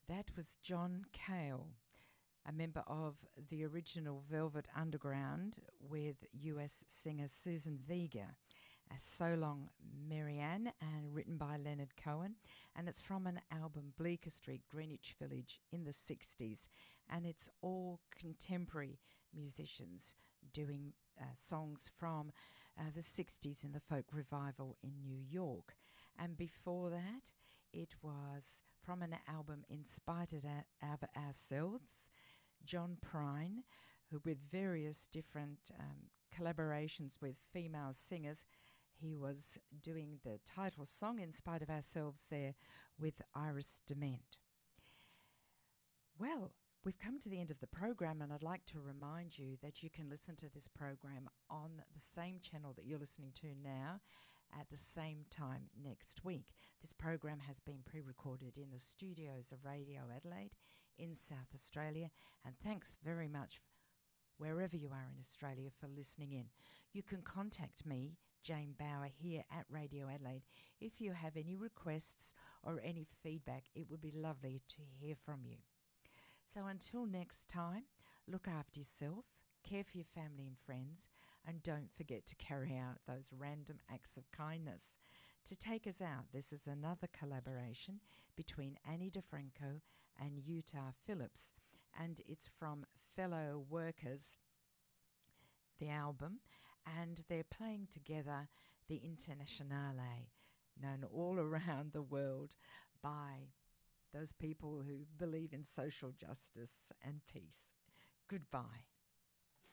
That was John Cale, a member of the original Velvet Underground with US singer Susan Vega, So Long Marianne, and written by Leonard Cohen. And it's from an album, Bleecker Street, Greenwich Village, in the 60s. And it's all contemporary musicians doing songs from the 60s in the folk revival in New York. And before that, it was from an album, In Spite of Ourselves, John Prine, who with various different collaborations with female singers, he was doing the title song, In Spite of Ourselves, there with Iris Dement. Well, we've come to the end of the program, and I'd like to remind you that you can listen to this program on the same channel that you're listening to now at the same time next week. This program has been pre-recorded in the studios of Radio Adelaide in South Australia, and thanks very much wherever you are in Australia for listening in. You can contact me, Jane Bauer, here at Radio Adelaide if you have any requests or any feedback. It would be lovely to hear from you. So until next time, look after yourself, care for your family and friends, and don't forget to carry out those random acts of kindness. To take us out, this is another collaboration between Annie DeFranco and Utah Phillips, and it's from Fellow Workers, the album, and they're playing together the Internationale, known all around the world by those people who believe in social justice and peace. Goodbye.